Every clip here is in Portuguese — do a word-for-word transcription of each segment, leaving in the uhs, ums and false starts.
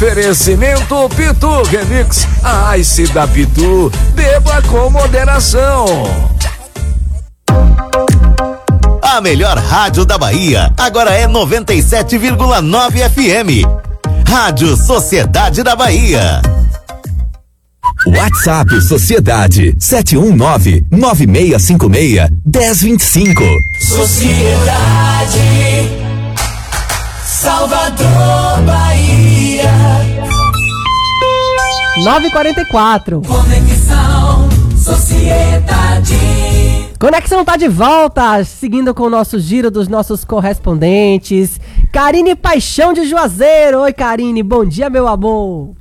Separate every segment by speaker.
Speaker 1: Oferecimento Pitu Remix. A Ice da Pitu. Beba com moderação.
Speaker 2: A melhor rádio da Bahia agora é noventa e sete vírgula nove F M. Rádio Sociedade da Bahia.
Speaker 1: WhatsApp Sociedade sete um nove, nove seis cinco seis, um zero dois cinco.
Speaker 3: Sociedade Salvador, Bahia.
Speaker 4: nove e quarenta e quatro.
Speaker 3: Conexão Sociedade.
Speaker 4: Conexão tá de volta, seguindo com o nosso giro dos nossos correspondentes. Karine Paixão de Juazeiro. Oi, Karine, bom dia, meu amor.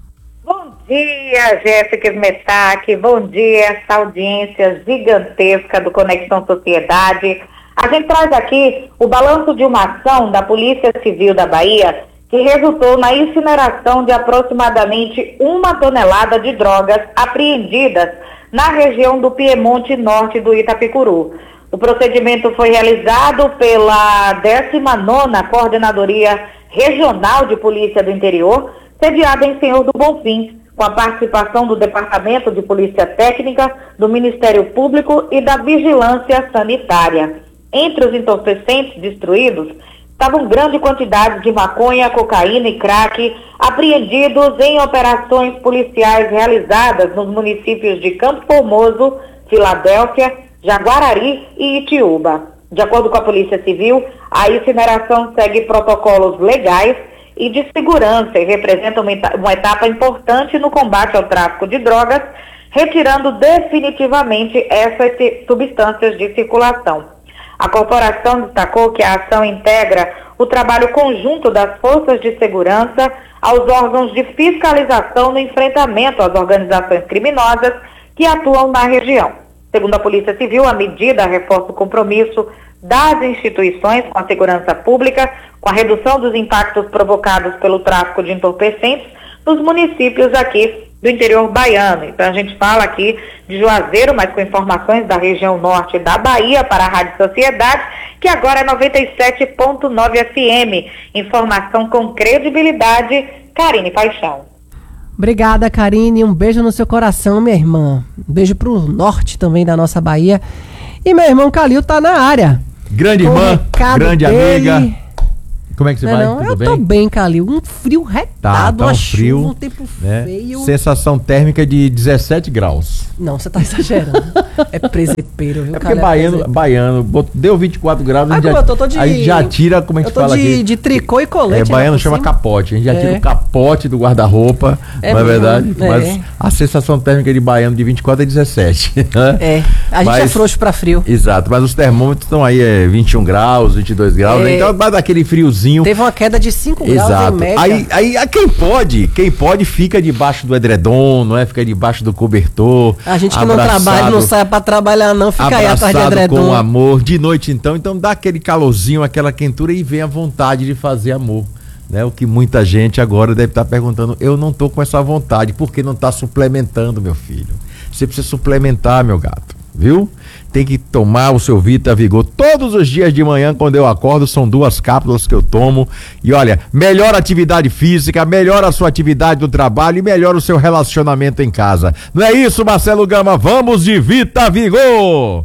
Speaker 5: Bom dia, Jéssica Smetak. Bom dia, essa audiência gigantesca do Conexão Sociedade. A gente traz aqui o balanço de uma ação da Polícia Civil da Bahia que resultou na incineração de aproximadamente uma tonelada de drogas apreendidas na região do Piemonte Norte do Itapicuru. O procedimento foi realizado pela décima nona Coordenadoria Regional de Polícia do Interior, sediada em Senhor do Bonfim, com a participação do Departamento de Polícia Técnica, do Ministério Público e da Vigilância Sanitária. Entre os entorpecentes destruídos estavam grande quantidade de maconha, cocaína e crack apreendidos em operações policiais realizadas nos municípios de Campo Formoso, Filadélfia, Jaguarari e Itiúba. De acordo com a Polícia Civil, a incineração segue protocolos legais e de segurança e representa uma etapa importante no combate ao tráfico de drogas, retirando definitivamente essas substâncias de circulação. A corporação destacou que a ação integra o trabalho conjunto das forças de segurança aos órgãos de fiscalização no enfrentamento às organizações criminosas que atuam na região. Segundo a Polícia Civil, a medida reforça o compromisso das instituições com a segurança pública, com a redução dos impactos provocados pelo tráfico de entorpecentes nos municípios aqui do interior baiano. Então a gente fala aqui de Juazeiro, mas com informações da região norte da Bahia para a Rádio Sociedade, que agora é noventa e sete ponto nove F M. Informação com credibilidade, Karine Paixão.
Speaker 4: Obrigada, Karine. Um beijo no seu coração, minha irmã. Um beijo pro norte também da nossa Bahia. E meu irmão Calil tá na área.
Speaker 6: Grande irmã, grande
Speaker 4: dele.
Speaker 6: amiga. Como é que você
Speaker 4: não,
Speaker 6: vai?
Speaker 4: Não,
Speaker 6: Tudo
Speaker 4: eu
Speaker 6: bem?
Speaker 4: tô bem, Calil. Um frio retado,
Speaker 6: tá, tá um
Speaker 4: uma
Speaker 6: frio,
Speaker 4: chuva, um tempo
Speaker 6: né?
Speaker 4: feio.
Speaker 6: Sensação térmica de dezessete graus.
Speaker 4: Não, você tá exagerando. É presepeiro, viu,
Speaker 6: É porque
Speaker 4: Calil?
Speaker 6: baiano,
Speaker 4: É
Speaker 6: baiano bot- deu vinte e quatro graus,
Speaker 4: Ah,
Speaker 6: a gente, já,
Speaker 4: eu tô, tô de,
Speaker 6: a gente já tira, como é que
Speaker 4: eu
Speaker 6: se
Speaker 4: tô
Speaker 6: fala
Speaker 4: de,
Speaker 6: aqui?
Speaker 4: de tricô e colete.
Speaker 6: É, baiano
Speaker 4: né,
Speaker 6: chama
Speaker 4: cima.
Speaker 6: capote. A gente já
Speaker 4: É.
Speaker 6: tira o capote do guarda-roupa,
Speaker 4: É
Speaker 6: não é
Speaker 4: mesmo,
Speaker 6: verdade?
Speaker 4: é.
Speaker 6: Mas a sensação térmica de baiano de vinte e quatro é dezessete. Né?
Speaker 4: É, a gente
Speaker 6: Mas-
Speaker 4: é frouxo pra frio.
Speaker 6: Exato, mas os termômetros estão aí, é vinte e um graus, vinte e dois graus,
Speaker 4: É.
Speaker 6: né? Então vai dar aquele friozinho.
Speaker 4: Teve uma queda de cinco graus em
Speaker 6: Exato.
Speaker 4: média.
Speaker 6: Aí, aí, a quem pode, quem pode fica debaixo do edredom, não é? Fica debaixo do cobertor.
Speaker 4: A gente que não
Speaker 6: abraçado,
Speaker 4: trabalha, não sai pra trabalhar não, fica aí atrás de
Speaker 6: abraçado
Speaker 4: edredom.
Speaker 6: com amor, de noite então, então dá aquele calorzinho, aquela quentura e vem a vontade de fazer amor. Né? O que muita gente agora deve estar perguntando, eu não tô com essa vontade, porque não tá suplementando, meu filho. Você precisa suplementar, meu gato, viu? Tem que tomar o seu Vita Vigor todos os dias de manhã quando eu acordo, são duas cápsulas que eu tomo e olha, melhora a atividade física, melhora a sua atividade no trabalho e melhora o seu relacionamento em casa. Não é isso, Marcelo Gama? Vamos de Vita Vigor!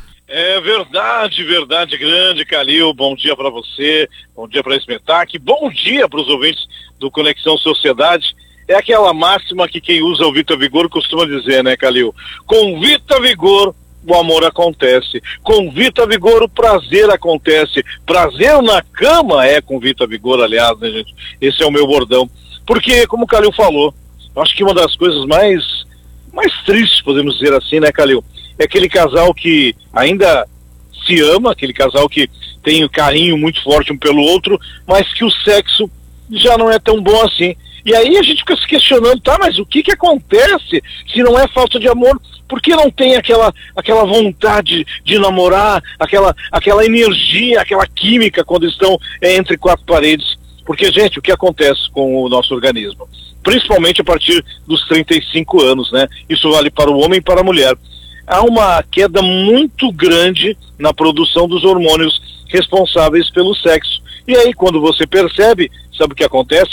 Speaker 7: É verdade, verdade grande, Calil. Bom dia para você, bom dia para Smetak, bom dia para os ouvintes do Conexão Sociedade. É aquela máxima que quem usa o Vita Vigor costuma dizer, né, Calil? Com Vita Vigor o amor acontece, com Vita Vigor o prazer acontece, prazer na cama é com Vita Vigor, aliás, né, gente? Esse é o meu bordão. Porque, como o Calil falou, eu acho que uma das coisas mais, mais tristes, podemos dizer assim, né, Calil? É aquele casal que ainda se ama, aquele casal que tem um carinho muito forte um pelo outro, mas que o sexo já não é tão bom assim. E aí a gente fica se questionando, tá, mas o que que acontece se não é falta de amor? Por que não tem aquela, aquela vontade de namorar, aquela, aquela energia, aquela química quando estão é, entre quatro paredes? Porque, gente, o que acontece com o nosso organismo? Principalmente a partir dos trinta e cinco anos, né? Isso vale para o homem e para a mulher. Há uma queda muito grande na produção dos hormônios responsáveis pelo sexo. E aí, quando você percebe, sabe o que acontece?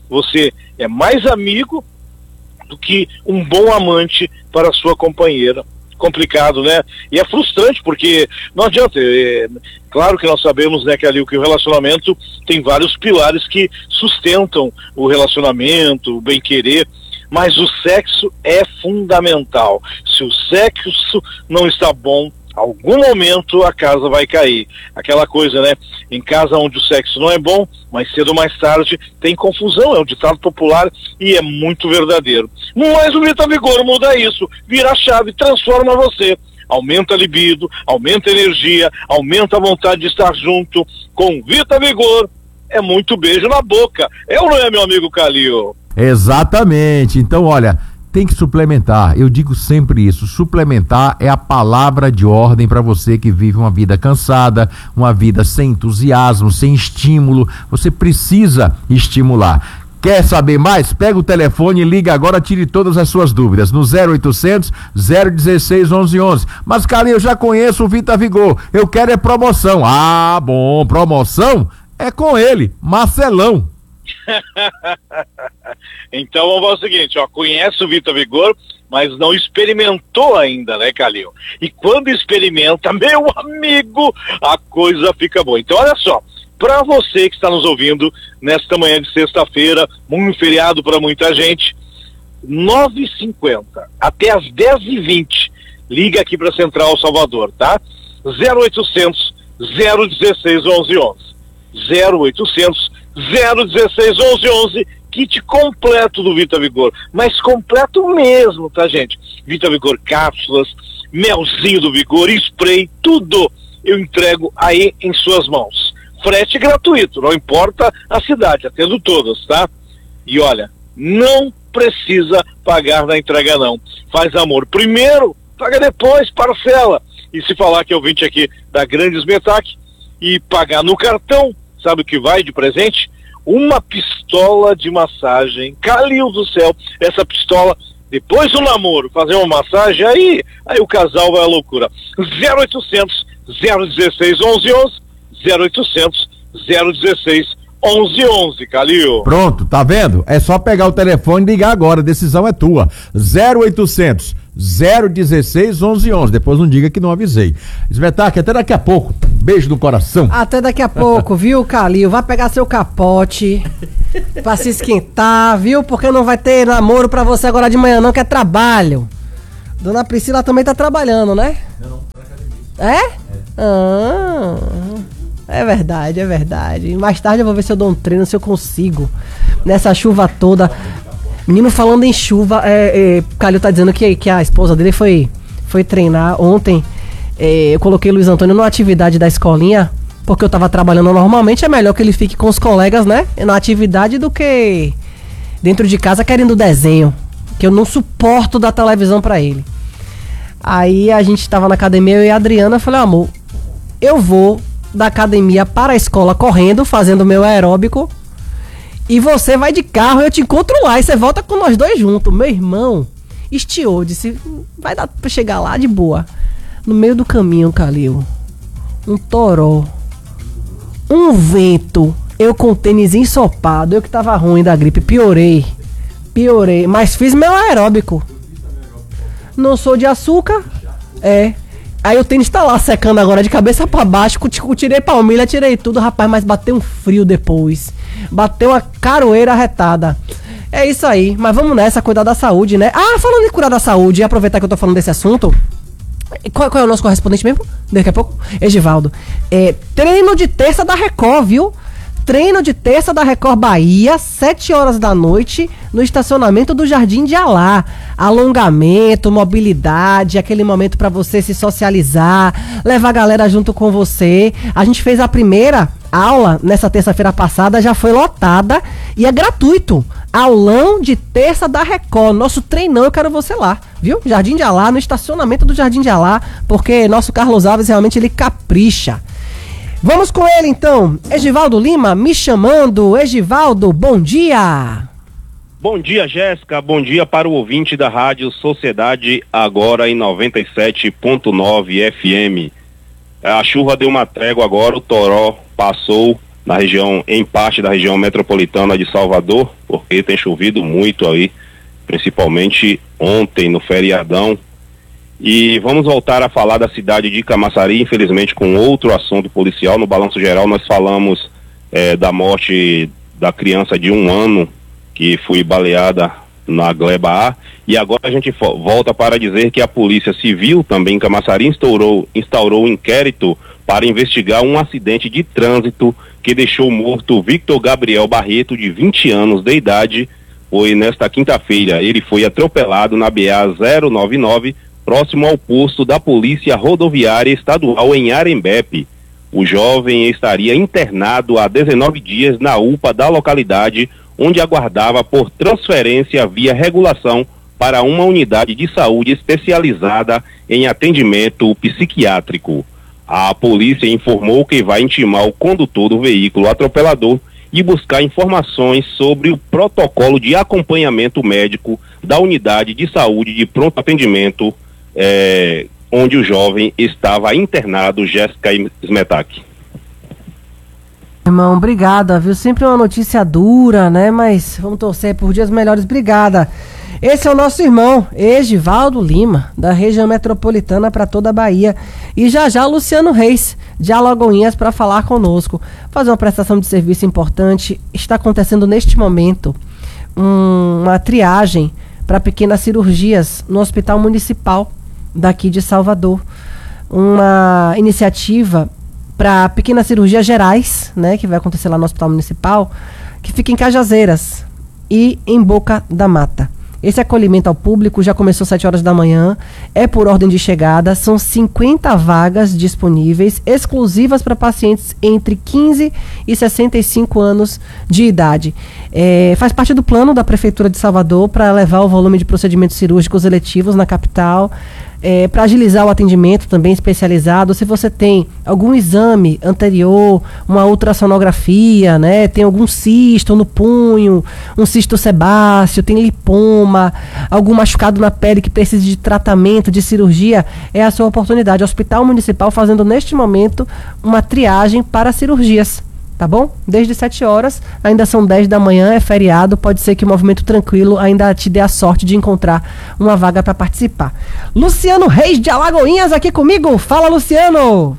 Speaker 7: você é mais amigo do que um bom amante para a sua companheira. Complicado, né? E é frustrante, porque não adianta, é, claro que nós sabemos, né, que ali que o relacionamento tem vários pilares que sustentam o relacionamento, o bem-querer, mas o sexo é fundamental. Se o sexo não está bom, algum momento a casa vai cair. Aquela coisa, né? Em casa onde o sexo não é bom, mais cedo ou mais tarde tem confusão, é um ditado popular e é muito verdadeiro. Mas o Vita Vigor muda isso, vira a chave, transforma você. Aumenta a libido, aumenta a energia, aumenta a vontade de estar junto. Com Vita Vigor, é muito beijo na boca. É ou não é, meu amigo Calil?
Speaker 6: Exatamente. Então, olha, tem que suplementar. Eu digo sempre isso. Suplementar é a palavra de ordem para você que vive uma vida cansada, uma vida sem entusiasmo, sem estímulo. Você precisa estimular. Quer saber mais? Pega o telefone e liga agora, tire todas as suas dúvidas no zero oitocentos, zero dezesseis, onze onze. Mas, cara, eu já conheço o Vita Vigor. Eu quero é promoção. Ah, bom, promoção é com ele, Marcelão.
Speaker 7: Então vamos fazer o seguinte, ó, conhece o Vita Vigor, mas não experimentou ainda, né, Calil? E quando experimenta, meu amigo, a coisa fica boa. Então olha só, para você que está nos ouvindo nesta manhã de sexta-feira, um feriado para muita gente, nove e cinquenta até as dez e vinte, liga aqui para Central Salvador, tá? zero oitocentos, zero dezesseis, onze onze. zero oitocentos, zero dezesseis, onze onze, kit completo do Vita Vigor, mas completo mesmo, tá, gente? Vita Vigor cápsulas, melzinho do Vigor, spray, tudo eu entrego aí em suas mãos. Frete gratuito, não importa a cidade, atendo todas, tá? E olha, não precisa pagar na entrega não. Faz amor primeiro, paga depois, parcela. E se falar que eu vim aqui da Grandes Metac e pagar no cartão, sabe o que vai de presente? Uma pistola de massagem. Calil do céu, essa pistola, depois do namoro, fazer uma massagem, aí, aí o casal vai à loucura. zero oitocentos, zero dezesseis, onze onze, zero oitocentos, zero dezesseis, onze onze, Calil.
Speaker 6: Pronto, tá vendo? É só pegar o telefone e ligar agora, a decisão é tua. zero oitocentos, zero dezesseis, onze onze. Depois não diga que não avisei. Svetac, até daqui a pouco. Beijo no coração.
Speaker 4: Até daqui a pouco, viu, Calil? Vai pegar seu capote pra se esquentar, viu? Porque não vai ter namoro pra você agora de manhã não, que é trabalho. Dona Priscila também tá trabalhando, né? Não, pra academia. É? É. Ah, é verdade, é verdade. Mais tarde eu vou ver se eu dou um treino, se eu consigo. Nessa chuva toda. Menino, falando em chuva, é, é, Calil tá dizendo que, que a esposa dele foi, foi treinar ontem. É, eu coloquei Luiz Antônio numa atividade da escolinha, porque eu tava trabalhando normalmente. É melhor que ele fique com os colegas, né? Na atividade do que dentro de casa querendo desenho, que eu não suporto dar televisão pra ele. Aí a gente tava na academia, eu e a Adriana, eu falei, amor, eu vou da academia para a escola correndo, fazendo meu aeróbico, e você vai de carro, eu te encontro lá, e você volta com nós dois juntos. Meu irmão estiou, disse, vai dar pra chegar lá de boa. No meio do caminho, Calil, um toró, um vento, eu com tênis ensopado, eu que tava ruim da gripe, piorei, piorei, mas fiz meu aeróbico. Não sou de açúcar, é. Aí o tênis tá lá secando agora de cabeça pra baixo, tirei palmilha, tirei tudo, rapaz, mas bateu um frio depois, bateu uma caroeira arretada. É isso aí, mas vamos nessa, cuidar da saúde, né? Ah, falando em cuidar da saúde, e aproveitar que eu tô falando desse assunto, qual, qual é o nosso correspondente mesmo? Daqui a pouco? Egivaldo. É, treino de terça da Record, viu? Treino de terça da Record Bahia, sete horas da noite, no estacionamento do Jardim de Alá. Alongamento, mobilidade, aquele momento para você se socializar, levar a galera junto com você. A gente fez a primeira aula nessa terça-feira passada, já foi lotada e é gratuito. Aulão de terça da Record, nosso treinão, eu quero você lá, viu? Jardim de Alá, no estacionamento do Jardim de Alá, porque nosso Carlos Alves realmente ele capricha. Vamos com ele então, Egivaldo Lima me chamando. Egivaldo, bom dia.
Speaker 8: Bom dia, Jéssica, bom dia para o ouvinte da Rádio Sociedade, agora em noventa e sete ponto nove F M. A chuva deu uma trégua agora, o toró passou na região, em parte da região metropolitana de Salvador, porque tem chovido muito aí, principalmente ontem no feriadão. E vamos voltar a falar da cidade de Camaçari, infelizmente com outro assunto policial. No balanço geral nós falamos eh, da morte da criança de um ano que foi baleada na Gleba A, e agora a gente volta para dizer que a Polícia Civil também em Camaçari instaurou, instaurou um inquérito para investigar um acidente de trânsito que deixou morto Victor Gabriel Barreto, de vinte anos de idade. Foi nesta quinta-feira. Ele foi atropelado na B A zero nove nove, próximo ao posto da Polícia Rodoviária Estadual em Arembepe. O jovem estaria internado há dezenove dias na U P A da localidade, onde aguardava por transferência via regulação para uma unidade de saúde especializada em atendimento psiquiátrico. A polícia informou que vai intimar o condutor do veículo atropelador e buscar informações sobre o protocolo de acompanhamento médico da unidade de saúde de pronto atendimento, é, onde o jovem estava internado. Jéssica Smetak.
Speaker 4: Irmão, obrigada, viu? Sempre uma notícia dura, né? Mas vamos torcer por dias melhores. Obrigada. Esse é o nosso irmão, Egivaldo Lima, da região metropolitana para toda a Bahia. E já já Luciano Reis, de Alagoinhas, para falar conosco. Fazer uma prestação de serviço importante. Está acontecendo neste momento um, uma triagem para pequenas cirurgias no Hospital Municipal daqui de Salvador. Uma iniciativa para pequenas cirurgias gerais, né, que vai acontecer lá no Hospital Municipal, que fica em Cajazeiras e em Boca da Mata. Esse acolhimento ao público já começou às sete horas da manhã, é por ordem de chegada, são cinquenta vagas disponíveis, exclusivas para pacientes entre quinze e sessenta e cinco anos de idade. É, faz parte do plano da Prefeitura de Salvador para elevar o volume de procedimentos cirúrgicos eletivos na capital, é, para agilizar o atendimento também especializado. Se você tem algum exame anterior, uma ultrassonografia, né, tem algum cisto no punho, um cisto sebáceo, tem lipoma, algum machucado na pele que precisa de tratamento, de cirurgia, é a sua oportunidade. O Hospital Municipal fazendo neste momento uma triagem para cirurgias. Tá bom? Desde sete horas, ainda são dez da manhã, é feriado, pode ser que o movimento tranquilo ainda te dê a sorte de encontrar uma vaga para participar. Luciano Reis de Alagoinhas aqui comigo. Fala, Luciano!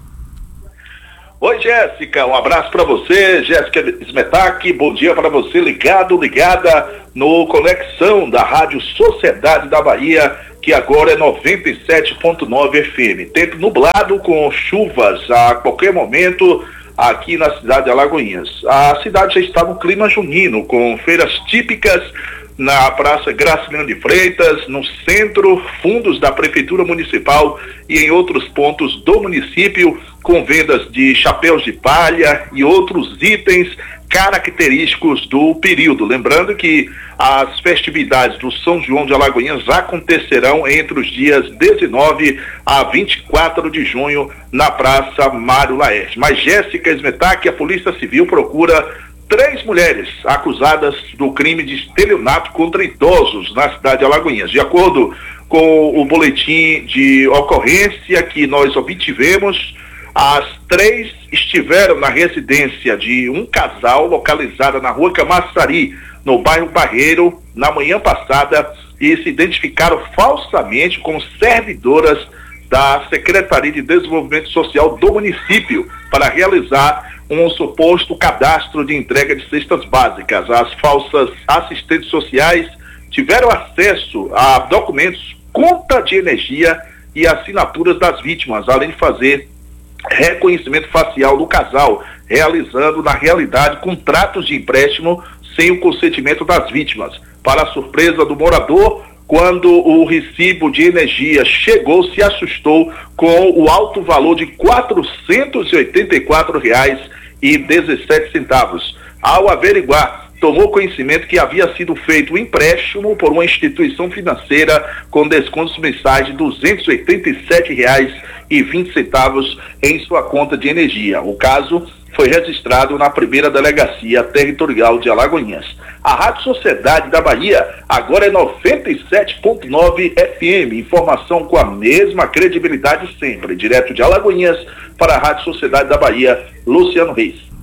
Speaker 9: Oi, Jéssica, um abraço para você, Jéssica Smetak, bom dia para você, ligado, ligada no Conexão da Rádio Sociedade da Bahia, que agora é noventa e sete ponto nove F M. Tempo nublado com chuvas a qualquer momento aqui na cidade de Alagoinhas. A cidade já está no clima junino, com feiras típicas na Praça Graciliano de Freitas, no centro, fundos da Prefeitura Municipal e em outros pontos do município, com vendas de chapéus de palha e outros itens característicos do período. Lembrando que as festividades do São João de Alagoinhas acontecerão entre os dias dezenove a vinte e quatro de junho na Praça Mário Laerte. Mas Jéssica Smetak, a Polícia Civil procura três mulheres acusadas do crime de estelionato contra idosos na cidade de Alagoinhas. De acordo com o boletim de ocorrência que nós obtivemos, as três estiveram na residência de um casal localizada na rua Camaçari, no bairro Barreiro, na manhã passada, e se identificaram falsamente como servidoras da Secretaria de Desenvolvimento Social do município para realizar um suposto cadastro de entrega de cestas básicas. As falsas assistentes sociais tiveram acesso a documentos, conta de energia e assinaturas das vítimas, além de fazer reconhecimento facial do casal, realizando na realidade contratos de empréstimo sem o consentimento das vítimas. Para a surpresa do morador, quando o recibo de energia chegou, se assustou com o alto valor de quatrocentos e oitenta e quatro reais e dezessete centavos. Ao averiguar, tomou conhecimento que havia sido feito um empréstimo por uma instituição financeira com descontos mensais de duzentos e oitenta e sete reais e vinte centavos em sua conta de energia. O caso foi registrado na primeira delegacia territorial de Alagoinhas. A Rádio Sociedade da Bahia agora é noventa e sete ponto nove F M, informação com a mesma credibilidade sempre. Direto de Alagoinhas para a Rádio Sociedade da Bahia, Luciano Reis.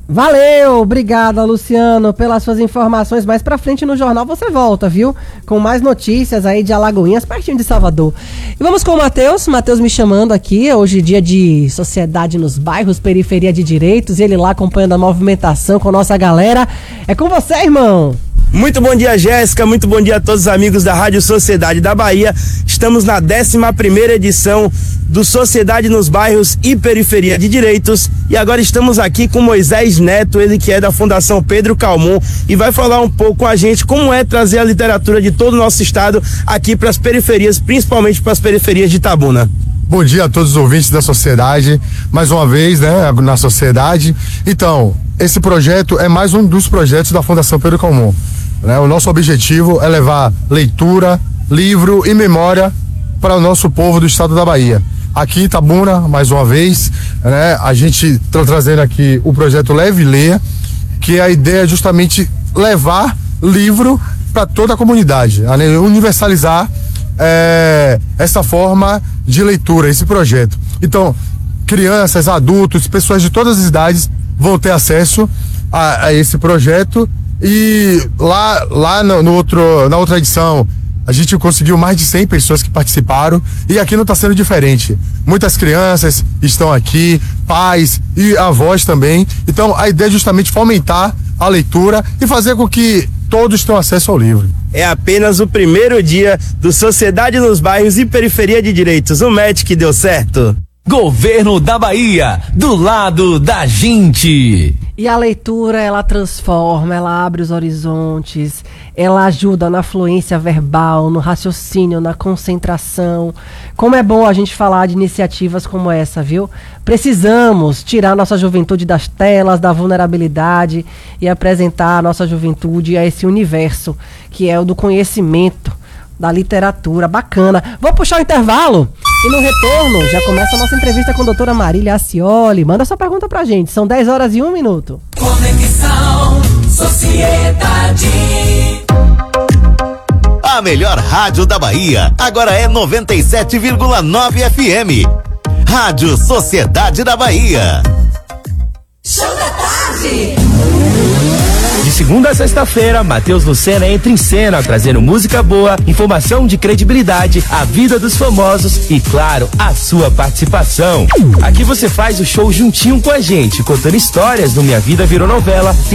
Speaker 4: Valeu, obrigada, Luciano, pelas suas informações. Mais pra frente no jornal você volta, viu? Com mais notícias aí de Alagoinhas, pertinho de Salvador. E vamos com o Matheus, Matheus me chamando aqui, hoje dia de sociedade nos bairros, periferia de direitos, e ele lá acompanhando a movimentação com a nossa galera. É com você, irmão!
Speaker 10: Muito bom dia, Jéssica, muito bom dia a todos os amigos da Rádio Sociedade da Bahia. Estamos na décima primeira edição do Sociedade nos Bairros e Periferia de Direitos e agora estamos aqui com Moisés Neto, ele que é da Fundação Pedro Calmon e vai falar um pouco com a gente como é trazer a literatura de todo o nosso estado aqui para as periferias, principalmente para as periferias de Itabuna.
Speaker 11: Bom dia a todos os ouvintes da sociedade, mais uma vez, né, na sociedade. Então, esse projeto é mais um dos projetos da Fundação Pedro Calmon, né? O nosso objetivo é levar leitura, livro e memória para o nosso povo do estado da Bahia. Aqui em Itabuna, mais uma vez, né, a gente está trazendo aqui o projeto Leve e Leia, que a ideia é justamente levar livro para toda a comunidade, né, universalizar É, essa forma de leitura, esse projeto. Então, crianças, adultos, pessoas de todas as idades vão ter acesso a, a esse projeto e lá, lá no, no outro, na outra edição a gente conseguiu mais de cem pessoas que participaram e aqui não está sendo diferente. Muitas crianças estão aqui, pais e avós também. Então, a ideia é justamente fomentar a leitura e fazer com que todos tenham acesso ao livro.
Speaker 10: É apenas o primeiro dia do Sociedade nos Bairros e Periferia de Direitos. O match que deu certo.
Speaker 1: Governo da Bahia, do lado da gente.
Speaker 4: E a leitura, ela transforma, ela abre os horizontes, ela ajuda na fluência verbal, no raciocínio, na concentração. Como é bom a gente falar de iniciativas como essa, viu? Precisamos tirar nossa juventude das telas, da vulnerabilidade e apresentar a nossa juventude a esse universo que é o do conhecimento, da literatura. Bacana. Vou puxar o intervalo e no retorno já começa a nossa entrevista com a doutora Marília Acioli. Manda sua pergunta pra gente. São dez horas e um minuto.
Speaker 3: Conexão Sociedade.
Speaker 2: A melhor rádio da Bahia agora é noventa e sete vírgula nove F M. Rádio Sociedade da Bahia.
Speaker 3: Show da tarde.
Speaker 12: De segunda a sexta-feira, Matheus Lucena entra em cena, trazendo música boa, informação de credibilidade, a vida dos famosos e, claro, a sua participação. Aqui você faz o show juntinho com a gente, contando histórias do Minha Vida Virou Novela, tem